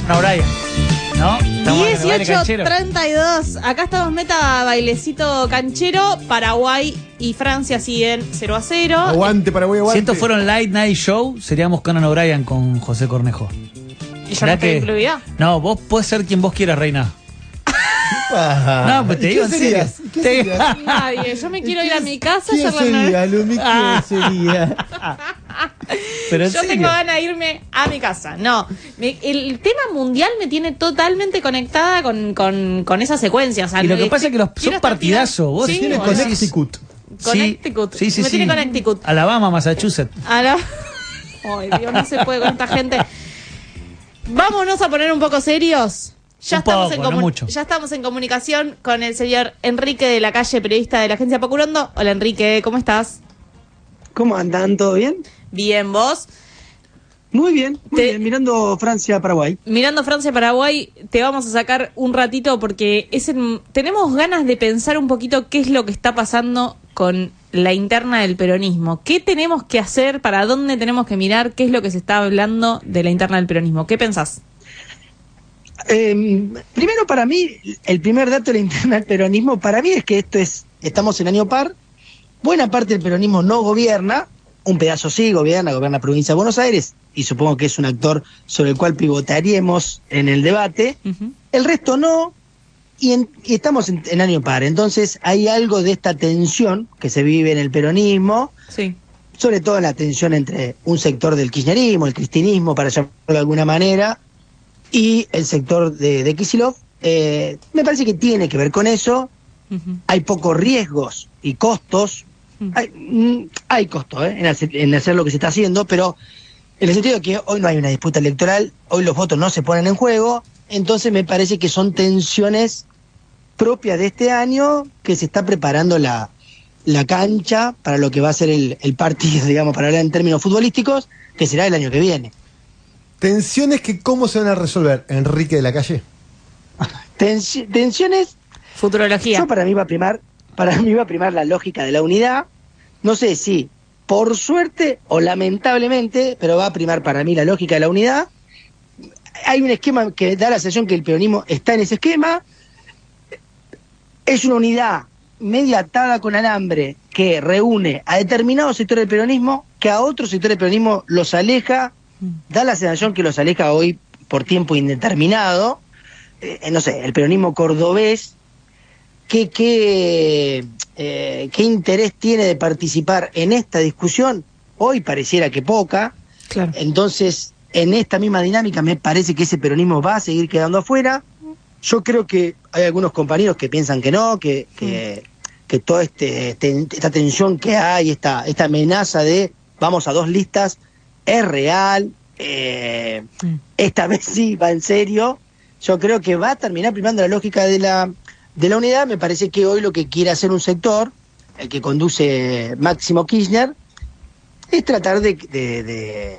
Conan O'Brien, ¿no? 18:32. Acá estamos meta bailecito canchero. Paraguay y Francia siguen 0-0. Aguante, Paraguay, aguante. Si estos fueron Light Night Show, seríamos Conan O'Brien con José Cornejo. ¿Y yo no estoy incluida? No, vos podés ser quien vos quieras, reina. No, pues te digo en serio. Nadie. Yo me quiero ir a mi casa. ¿Quién sería, Lumi? ¿Quién sería? Pero yo tengo ganas de irme a mi casa. No, el tema mundial me tiene totalmente conectada con esa secuencia. O sea, y lo que pasa es que son partidazos. Vos sí, tiene Connecticut. Connecticut. Sí, me tiene Connecticut. Alabama, Massachusetts. Ay, Dios, no se puede con esta gente. Vámonos a poner un poco serios. Ya estamos en comunicación con el señor Enrique de la Calle, periodista de la agencia Pacurondo. Hola, Enrique, ¿cómo estás? ¿Cómo andan? ¿Todo bien? Bien, ¿vos? Muy bien, mirando Francia-Paraguay. Mirando Francia-Paraguay, te vamos a sacar un ratito porque tenemos ganas de pensar un poquito qué es lo que está pasando con la interna del peronismo. ¿Qué tenemos que hacer? ¿Para dónde tenemos que mirar? ¿Qué es lo que se está hablando de la interna del peronismo? ¿Qué pensás? Primero, para mí, el primer dato de la interna del peronismo, para mí es que estamos en año par. Buena parte del peronismo no gobierna, un pedazo sí gobierna Provincia de Buenos Aires, y supongo que es un actor sobre el cual pivotaríamos en el debate. Uh-huh. El resto no, y estamos en año par. Entonces hay algo de esta tensión que se vive en el peronismo, sí, sobre todo en la tensión entre un sector del kirchnerismo, el cristinismo, para llamarlo de alguna manera, y el sector de Kicillof. Me parece que tiene que ver con eso. Uh-huh. Hay pocos riesgos y costos. Hay costos en hacer lo que se está haciendo, pero en el sentido de que hoy no hay una disputa electoral, hoy los votos no se ponen en juego, entonces me parece que son tensiones propias de este año, que se está preparando la cancha para lo que va a ser el partido, digamos, para hablar en términos futbolísticos, que será el año que viene. Tensiones que ¿cómo se van a resolver, Enrique de la Calle? Tensiones. Futurología. Para mí va a primar la lógica de la unidad. No sé si por suerte o lamentablemente, pero va a primar para mí la lógica de la unidad. Hay un esquema que da la sensación que el peronismo está en ese esquema. Es una unidad media atada con alambre que reúne a determinados sectores del peronismo, que a otros sectores del peronismo los aleja. Da la sensación que los aleja hoy por tiempo indeterminado. No sé, el peronismo cordobés, ¿qué interés tiene de participar en esta discusión? Hoy pareciera que poca. Claro. Entonces, en esta misma dinámica me parece que ese peronismo va a seguir quedando afuera. Yo creo que hay algunos compañeros que piensan que no, que toda esta tensión que hay, esta amenaza de vamos a dos listas, es real. Esta vez sí va en serio. Yo creo que va a terminar primando la lógica de la unidad. Me parece que hoy lo que quiere hacer un sector, el que conduce Máximo Kirchner, es tratar de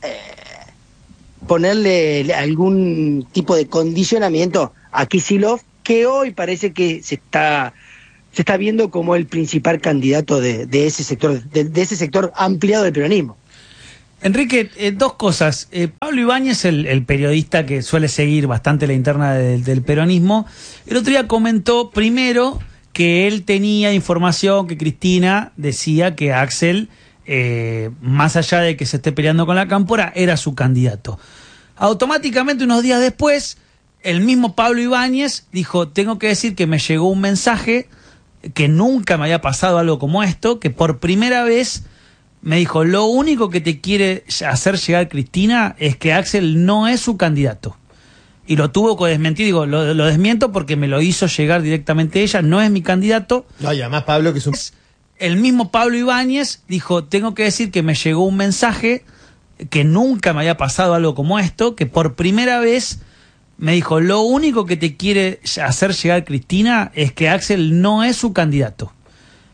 ponerle algún tipo de condicionamiento a Kicillof, que hoy parece que se está viendo como el principal candidato de ese sector, de ese sector ampliado del peronismo. Enrique, dos cosas. Pablo Ibáñez, el periodista que suele seguir bastante la interna del peronismo, el otro día comentó primero que él tenía información que Cristina decía que Axel, más allá de que se esté peleando con la Cámpora, era su candidato. Automáticamente, unos días después, el mismo Pablo Ibáñez dijo: tengo que decir que me llegó un mensaje, que nunca me había pasado algo como esto, que por primera vez me dijo, lo único que te quiere hacer llegar Cristina es que Axel no es su candidato. Y lo tuvo que desmentir. Digo, lo desmiento porque me lo hizo llegar directamente ella, no es mi candidato. No, y además Pablo, que es un... El mismo Pablo Ibáñez dijo, tengo que decir que me llegó un mensaje, que nunca me había pasado algo como esto, que por primera vez me dijo, lo único que te quiere hacer llegar Cristina es que Axel no es su candidato.